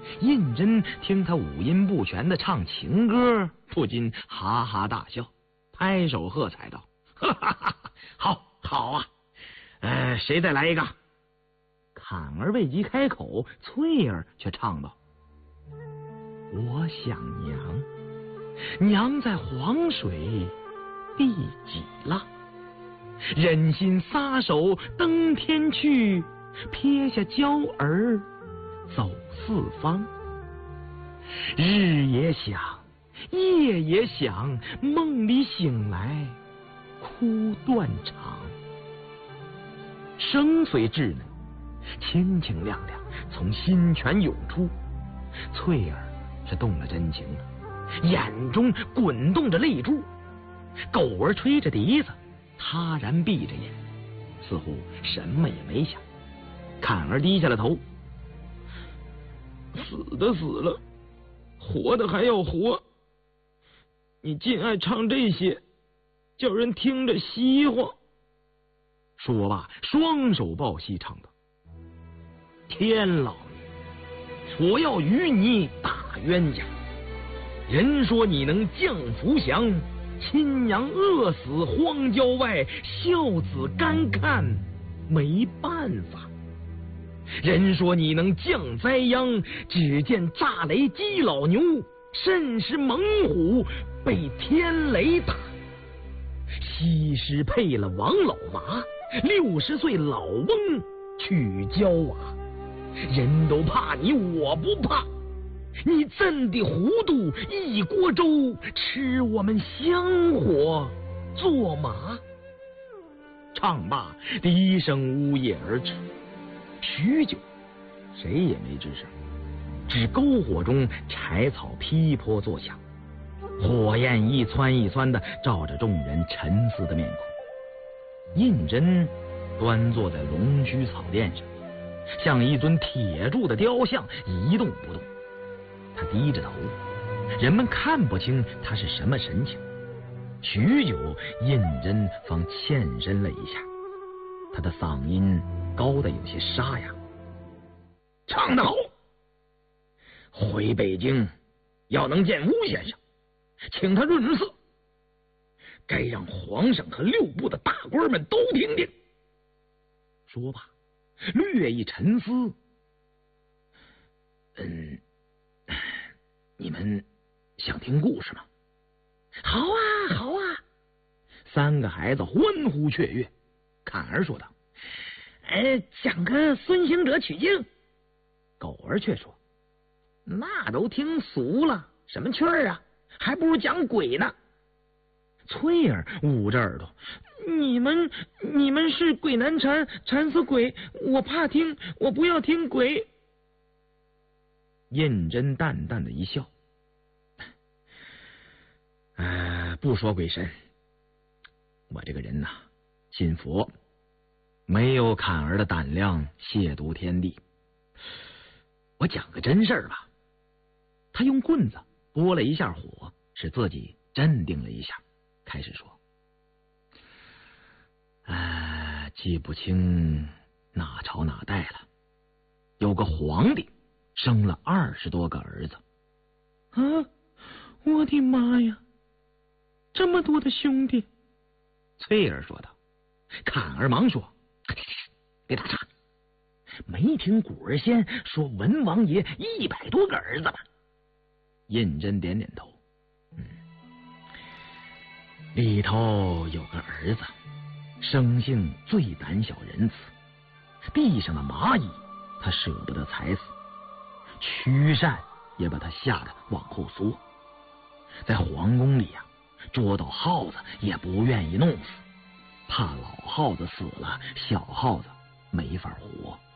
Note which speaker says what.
Speaker 1: 胤禛听他五音不全的唱情歌，不禁哈哈大笑，拍手喝彩道：“哈哈哈，好啊！谁再来一个？”坎儿未及开口，翠儿却唱道：“我想娘，娘在黄水第几浪？忍心撒手登天去，撇下娇儿走四方。日也想，夜也想，梦里醒来哭断肠。声虽稚嫩，清清亮亮，从心泉涌出。翠儿是动了真情了，眼中滚动着泪珠。狗儿吹着笛子，他然闭着眼，似乎什么也没想。坎儿低下了头：“死的死了，活的还要活，你尽爱唱这些，叫人听着稀慌。”说罢，双手抱膝唱道：“天老爷，我要与你打冤家。人说你能降福祥，亲娘饿死荒郊外，孝子干看没办法。人说你能降灾殃，只见炸雷击老牛，甚是猛虎被天雷打。西施配了王老麻，60岁老翁去浇瓦。人都怕你，我不怕。你怎的糊涂一锅粥，吃我们香火做马？”唱罢，低声呜咽而止。许久，谁也没吱声，只篝火中柴草噼泼作响，火焰一蹿一蹿的照着众人沉思的面孔。胤禛端坐在龙须草垫上，像一尊铁铸的雕像，一动不动。他低着头，人们看不清他是什么神情。许久，胤禛方欠身了一下，他的嗓音高得有些沙哑：“唱得好！回北京要能见吴先生，请他润色，该让皇上和6部的大官们都听听。”说罢，略一沉思：“你们想听故事吗？”“好啊，好啊！”3个孩子欢呼雀跃。坎儿说道：“讲个孙行者取经。”狗儿却说：“那都听俗了，什么趣儿啊，还不如讲鬼呢。”翠儿捂着耳朵：“你们是鬼难缠，缠死鬼，我怕听，我不要听鬼。”胤禛淡淡的一笑：“不说鬼神，我这个人呐，信佛，没有坎儿的胆量亵渎天地。我讲个真事儿吧。”他用棍子拨了一下火，使自己镇定了一下，开始说：“记不清哪朝哪代了，有个皇帝生了20多个儿子。”“啊，我的妈呀，这么多的兄弟！”翠儿说道。坎儿忙说：“别打岔，没听古儿仙说文王爷100多个儿子吗？”胤禛点点头：“里头有个儿子，生性最胆小仁慈，地上的蚂蚁他舍不得踩死，驱扇也把他吓得往后缩。在皇宫里呀，捉到耗子也不愿意弄死，怕老耗子死了，小耗子没法活。